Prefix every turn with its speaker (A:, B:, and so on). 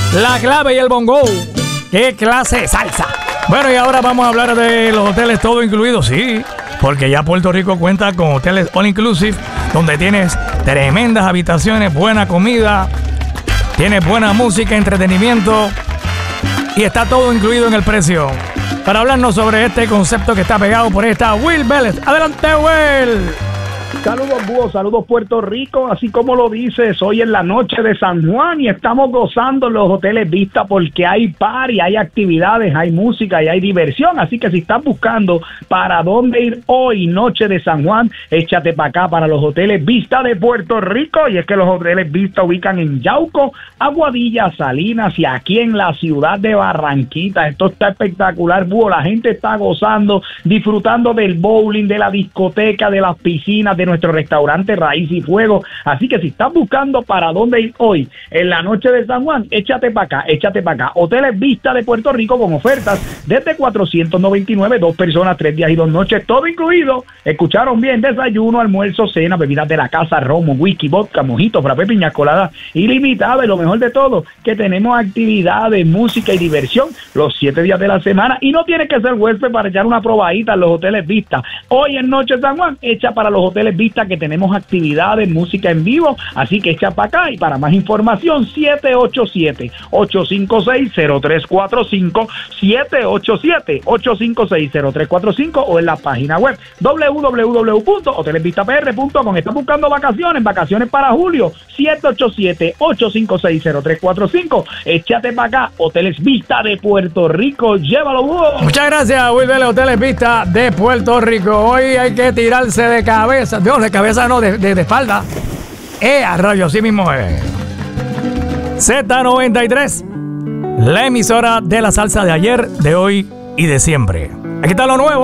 A: la clave y el bongo. ¡Qué clase de salsa! Bueno, y ahora vamos a hablar de los hoteles todo incluidos, sí, porque ya Puerto Rico cuenta con hoteles all inclusive, donde tienes tremendas habitaciones, buena comida, tienes buena música, entretenimiento y está todo incluido en el precio. Para hablarnos sobre este concepto que está pegado por esta Will Vélez. Adelante, Will.
B: Saludos, Búho, saludos Puerto Rico, así como lo dices, hoy en la noche de San Juan y estamos gozando en los hoteles Vista porque hay party, hay actividades, hay música y hay diversión, así que si estás buscando para dónde ir hoy, noche de San Juan, échate para acá, para los hoteles Vista de Puerto Rico, y es que los hoteles Vista ubican en Yauco, Aguadilla, Salinas y aquí en la ciudad de Barranquita. Esto está espectacular, Búho, la gente está gozando, disfrutando del bowling, de la discoteca, de las piscinas, de nuestro restaurante Raíz y Fuego. Así que si estás buscando para dónde ir hoy en la noche de San Juan, échate para acá, échate para acá. Hoteles Vista de Puerto Rico con ofertas desde 499, 2 personas, 3 días y 2 noches, todo incluido. Escucharon bien: desayuno, almuerzo, cena, bebidas de la casa, romo, whisky, vodka, mojito, frappé, piña colada ilimitada, y lo mejor de todo, que tenemos actividades, música y diversión los 7 días de la semana, y no tienes que ser huésped para echar una probadita en los hoteles Vista. Hoy en noche de San Juan, echa para los hoteles Vista, que tenemos actividades, música en vivo, así que echa para acá. Y para más información, 787-856-0345, 787-856-0345, o en la página web www.hotelesvistapr.com. Estás buscando vacaciones para julio, 787-856-0345, échate para acá. Hoteles Vista de Puerto Rico, llévalo, Búho.
A: Muchas gracias, Will Vélez, Hoteles Vista de Puerto Rico. Hoy hay que tirarse de cabeza. No, de cabeza no, de espalda. A rayo, así mismo es. Z93, la emisora de la salsa de ayer, de hoy y de siempre. Aquí está lo nuevo.